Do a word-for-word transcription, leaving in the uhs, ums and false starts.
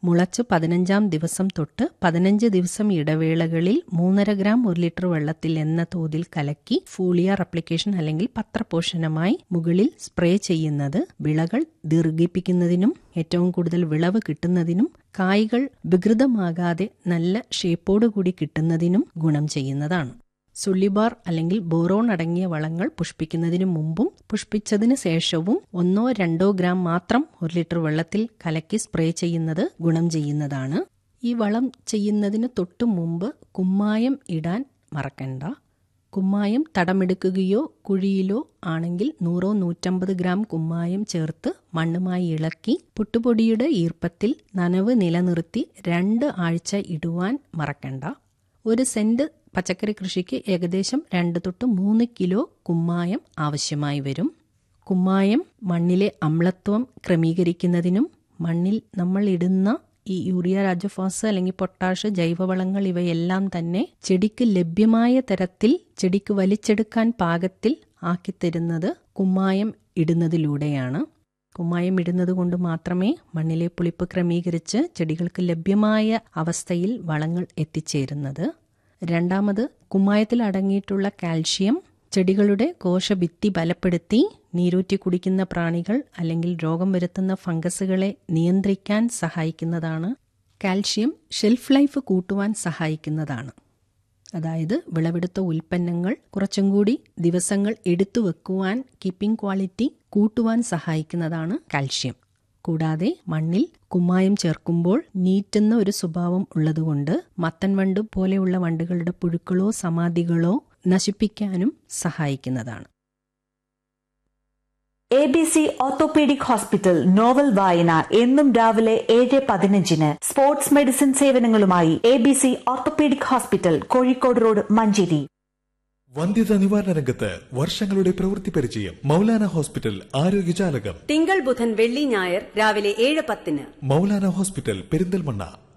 മുളച്ച് പതിനഞ്ചാം ദിവസം തൊട്ട് പതിനഞ്ച് ദിവസം ഇടവേളകളിൽ മൂന്നര ഗ്രാം ഒരു ലിറ്റർ വെള്ളത്തിൽ എന്ന തോതിൽ കലക്കി ഫോളിയർ അപ്ലിക്കേഷൻ അല്ലെങ്കിൽ പത്രപോഷണമായി മുകളിൽ സ്പ്രേ ചെയ്യുന്നത് വിളകൾ ദീർഘിപ്പിക്കുന്നതിനും ഏറ്റവും കൂടുതൽ വിളവ് കിട്ടുന്നതിനും കായ്കൾ വികൃതമാകാതെ നല്ല ഷേപ്പോടുകൂടി കിട്ടുന്നതിനും ഗുണം ചെയ്യുന്നതാണ്. സുള്ളിബാർ അല്ലെങ്കിൽ ബോറോൺ അടങ്ങിയ വളങ്ങൾ പുഷ്പിക്കുന്നതിനു മുമ്പും പുഷ്പിച്ചതിന് ശേഷവും ഒന്നോ രണ്ടോ ഗ്രാം മാത്രം ഒരു ലിറ്റർ വെള്ളത്തിൽ കലക്കി സ്പ്രേ ചെയ്യുന്നത് ഗുണം ചെയ്യുന്നതാണ്. ഈ വളം ചെയ്യുന്നതിന് തൊട്ടു മുമ്പ് കുമ്മായം ഇടാൻ മറക്കണ്ട. കുമ്മായം തടമെടുക്കുകയോ കുഴിയിലോ ആണെങ്കിൽ നൂറോ നൂറ്റമ്പത് ഗ്രാം കുമ്മായം ചേർത്ത് മണ്ണുമായി ഇളക്കി പുട്ടുപൊടിയുടെ ഈർപ്പത്തിൽ നനവ് നിലനിർത്തി രണ്ട് ആഴ്ച ഇടുവാൻ മറക്കണ്ട. ഒരു സെന്റ് പച്ചക്കറി കൃഷിക്ക് ഏകദേശം രണ്ട് തൊട്ട് മൂന്ന് കിലോ കുമ്മായം ആവശ്യമായി വരും. കുമ്മായം മണ്ണിലെ അമ്ലത്വം ക്രമീകരിക്കുന്നതിനും മണ്ണിൽ നമ്മൾ ഇടുന്ന ഈ യൂറിയ, രാജഫോസ് അല്ലെങ്കിൽ പൊട്ടാഷ്, ജൈവവളങ്ങൾ ഇവയെല്ലാം തന്നെ ചെടിക്ക് ലഭ്യമായ തരത്തിൽ ചെടിക്ക് വലിച്ചെടുക്കാൻ പാകത്തിൽ ആക്കിത്തരുന്നത് കുമ്മായം ഇടുന്നതിലൂടെയാണ്. കുമ്മായം ഇടുന്നത് കൊണ്ട് മാത്രമേ മണ്ണിലെ പുളിപ്പ് ക്രമീകരിച്ച് ചെടികൾക്ക് ലഭ്യമായ അവസ്ഥയിൽ വളങ്ങൾ എത്തിച്ചേരുന്നത്. രണ്ടാമത്, കുമ്മായത്തിൽ അടങ്ങിയിട്ടുള്ള കാൽഷ്യം ചെടികളുടെ കോശഭിത്തി ബലപ്പെടുത്തി നീരൂറ്റി കുടിക്കുന്ന പ്രാണികൾ അല്ലെങ്കിൽ രോഗം വരുത്തുന്ന ഫംഗസുകളെ നിയന്ത്രിക്കാൻ സഹായിക്കുന്നതാണ്. കാൽഷ്യം ഷെൽഫ് ലൈഫ് കൂട്ടുവാൻ സഹായിക്കുന്നതാണ്. അതായത് വിളവെടുത്ത ഉൽപ്പന്നങ്ങൾ കുറച്ചും കൂടി ദിവസങ്ങൾ എടുത്തു വെക്കുവാൻ, കീപ്പിംഗ് ക്വാളിറ്റി കൂട്ടുവാൻ സഹായിക്കുന്നതാണ് കാൽഷ്യം. കൂടാതെ മണ്ണിൽ കുമ്മായം ചേർക്കുമ്പോൾ നീറ്റുന്ന ഒരു സ്വഭാവം ഉള്ളതുകൊണ്ട് മത്തൻ വണ്ട് പോലെയുള്ള വണ്ടുകളുടെ പുഴുക്കളോ സമാധികളോ നശിപ്പിക്കാനും സഹായിക്കുന്നതാണ്. A B C orthopaedic hospital novel വായന എന്നും രാവിലെ ഏഴ് പതിനഞ്ചിന് sports medicine സേവനങ്ങളുമായി A B C orthopaedic hospital, Kozhikode road, Manjeri. വന്ധ്യത നിവാരണ രംഗത്ത് വർഷങ്ങളുടെ പ്രവൃത്തി പരിചയം. മൗലാന ഹോസ്പിറ്റൽ ആരോഗ്യജാലകം. തിങ്കൾ, ബുധൻ, വെള്ളി, ഞായർ രാവിലെ ഏഴ് പത്തിന്. മൗലാന ഹോസ്പിറ്റൽ, പെരിന്തൽമണ്ണ.